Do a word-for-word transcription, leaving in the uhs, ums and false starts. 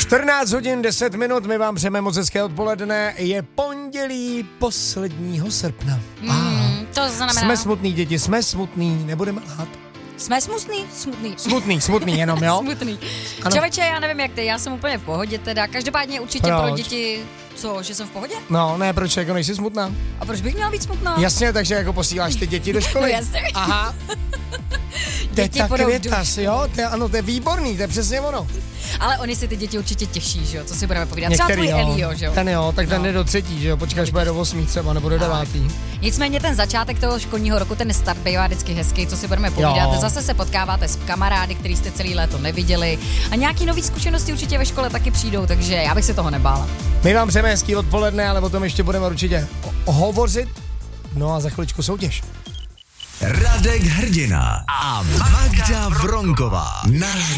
čtrnáct hodin deset minut, my vám přejeme moc hezké odpoledne, je pondělí posledního srpna. Mm, to znamená... Jsme smutný děti, jsme smutný, nebudeme lhát. Jsme smutný? Smutný. Smutný, smutný jenom, jo? Smutný. Člověče, já nevím jak ty, já jsem úplně v pohodě teda, každopádně určitě Proč? pro děti, co, že jsem v pohodě? No, ne, proč, jako nejsi smutná? A proč bych měla být smutná? Jasně, takže jako posíláš ty děti do školy. No jasně. Aha. To je Děti ta půjdou květas, do jo? To je, ano, to je výborný, to je přesně ono. Ale oni si ty děti určitě těší, že jo, co si budeme povídat. Třeba Některý, tvůj jo. Elio, že jo. Ten jo, tak ten No. jde do třetí, že jo, počkáš, bude do osmý třeba, nebo do devátý. Nicméně ten začátek toho školního roku, ten start bývá vždycky hezký, co si budeme povídat. Jo. Zase se potkáváte s kamarády, který jste celý léto neviděli. A nějaký nový zkušenosti určitě ve škole taky přijdou, takže já bych se toho nebála. My vám přejeme hezký odpoledne, ale o tom ještě budeme určitě o- hovořit. No a za chviličku soutěž. Radek Hrdina a Magda Vronková. Na